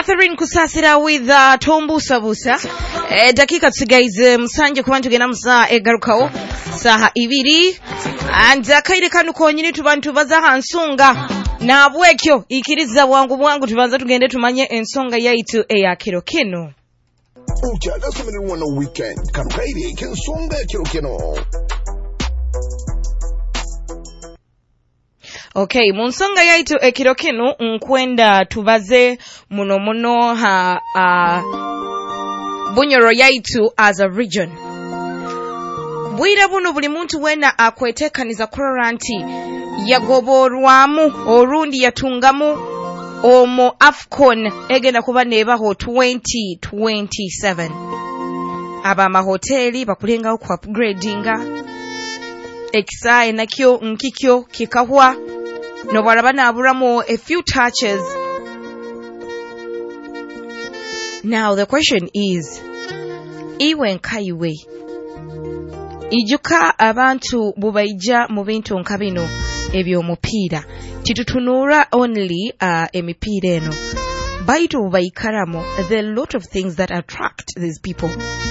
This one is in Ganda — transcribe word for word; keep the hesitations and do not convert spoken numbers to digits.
Catherine Kusasira with uh, Tombusa Busa. Eh, dakika tsigaize msanje kubantu gena musa egarukawo saha ibiri and akaire kanu konyini tubantu baza hansunga na bwekyo ikiriza bwangu bwangu tubanza tugende tumanye ensonga yaitu eya kiro kino. Ucha that's when we want a weekend. Kampedi kensonga kiro kino. Okay, munsonga yaitu ekiro kino nkwenda tubaze muno muno ha uh, Bunyoro yaitu as a region. Bwira buno buli muntu wena akwetekaniza kurora nti yagoborwamu orundi yatungamu omo Afcon egenda kuba nebaho twenty twenty-seven. Aba mahoteli bakulenga ku upgradinga ekisae nakyo nkikyo kikahwa no barabana aburamu a few touches. Now the question is, iwe nkaiwe ijuka abantu bubaija mu bintu nkabino eby'omupiira titutunura only uh, emipiira eno baitu bubayikaramo. There are a lot of things that attract these people.